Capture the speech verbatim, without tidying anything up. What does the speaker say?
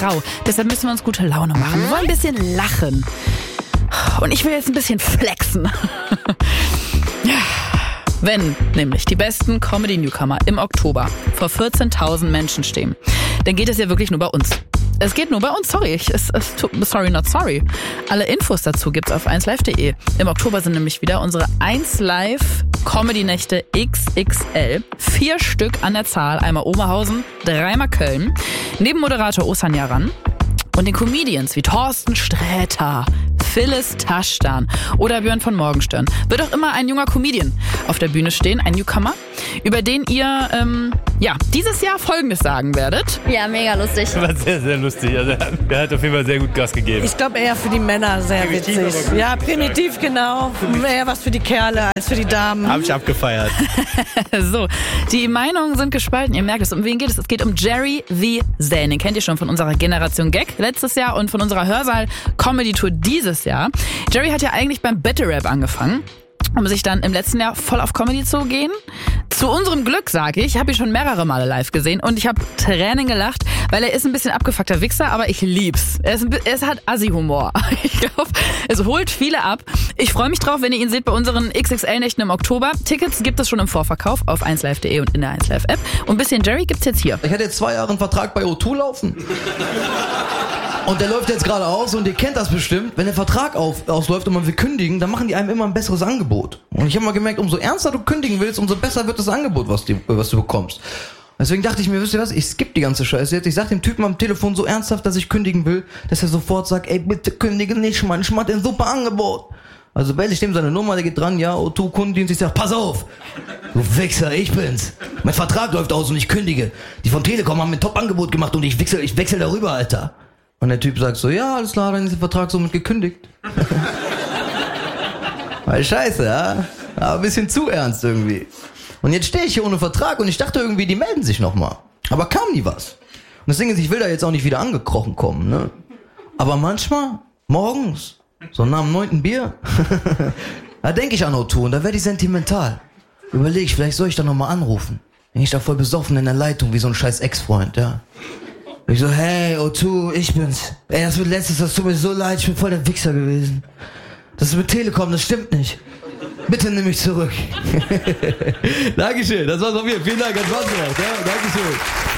grau. Deshalb müssen wir uns gute Laune machen. Wir wollen ein bisschen lachen. Und ich will jetzt ein bisschen flexen. Wenn nämlich die besten Comedy-Newcomer im Oktober vor vierzehntausend Menschen stehen, dann geht es ja wirklich nur bei uns. Es geht nur bei uns, sorry. Ich, es, es, sorry, not sorry. Alle Infos dazu gibt's auf eins live punkt de. Im Oktober sind nämlich wieder unsere eins Live Comedy-Nächte X X L. Vier Stück an der Zahl. Einmal Oberhausen, dreimal Köln. Neben Moderator Osan Yaran und den Comedians wie Thorsten Sträter, Phyllis Taschdan oder Björn von Morgenstern wird auch immer ein junger Comedian auf der Bühne stehen, ein Newcomer, über den ihr ähm, ja dieses Jahr Folgendes sagen werdet. Ja, mega lustig. Das war sehr, sehr lustig. Also, der hat auf jeden Fall sehr gut Gas gegeben. Ich glaube eher für die Männer sehr Primitiv, witzig. Ja, primitiv, genau. Eher was für die Kerle als für die Damen. Hab ich abgefeiert. So, die Meinungen sind gespalten. Ihr merkt es. Um wen geht es? Es geht um Jerry V. Zane. Den kennt ihr schon von unserer Generation Gag letztes Jahr und von unserer Hörsaal-Comedy-Tour dieses Jahr. Jerry hat ja eigentlich beim Battle Rap angefangen, um sich dann im letzten Jahr voll auf Comedy zu gehen. Zu unserem Glück, sage ich, ich habe ihn schon mehrere Male live gesehen und ich habe Tränen gelacht, weil er ist ein bisschen abgefuckter Wichser, aber ich lieb's. Er, ist ein, er hat Assi-Humor. Ich glaube, es holt viele ab. Ich freue mich drauf, wenn ihr ihn seht bei unseren X X L-Nächten im Oktober. Tickets gibt es schon im Vorverkauf auf eins live punkt de und in der eins Live App. Und ein bisschen Jerry gibt's jetzt hier. Ich hatte jetzt zwei Jahre einen Vertrag bei O zwei laufen. Und der läuft jetzt gerade aus und ihr kennt das bestimmt. Wenn der Vertrag auf, ausläuft und man will kündigen, dann machen die einem immer ein besseres Angebot. Und ich habe mal gemerkt, umso ernster du kündigen willst, umso besser wird das Angebot, was, die, was du bekommst. Deswegen dachte ich mir, wisst ihr was, ich skippe die ganze Scheiße jetzt. Ich sag dem Typen am Telefon so ernsthaft, dass ich kündigen will, dass er sofort sagt, ey, bitte kündige nicht, Mann, ich mach dir ein super Angebot. Also wähle ich dem seine Nummer, der geht dran, ja, O zwei Kundendienst, ich sag, pass auf, du Wichser, ich bin's. Mein Vertrag läuft aus und ich kündige. Die von Telekom haben mir ein Top-Angebot gemacht und ich wechsel, ich wechsel darüber, Alter. Und der Typ sagt so, ja, alles klar, dann ist der Vertrag somit gekündigt. Weil scheiße, ja? Aber ein bisschen zu ernst irgendwie. Und jetzt stehe ich hier ohne Vertrag und ich dachte irgendwie, die melden sich nochmal. Aber kam nie was. Und das Ding ist, ich will da jetzt auch nicht wieder angekrochen kommen, ne? Aber manchmal, morgens, so nach dem neunten Bier, da denke ich an O zwei und da werde ich sentimental. Überlege ich, vielleicht soll ich da nochmal anrufen. Bin ich da voll besoffen in der Leitung, wie so ein scheiß Ex-Freund, ja. Ich so, hey, O zwei, ich bin's. Ey, das wird letztes, das tut mir so leid, ich bin voll der Wichser gewesen. Das ist mit Telekom, das stimmt nicht. Bitte nimm mich zurück. Dankeschön, das war's von mir. Vielen Dank, hat Spaß gemacht. Ja, Dankeschön.